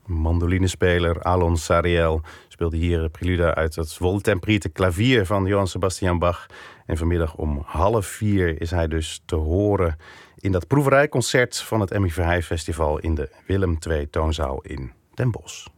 Mandolinespeler Alon Sariel speelde hier de prelude uit het Wohltemperierten klavier van Johann Sebastian Bach. En vanmiddag om 3:30 is hij dus te horen in dat proeverijconcert van het Emmy Verheij Festival in de Willem II Toonzaal in Den Bosch.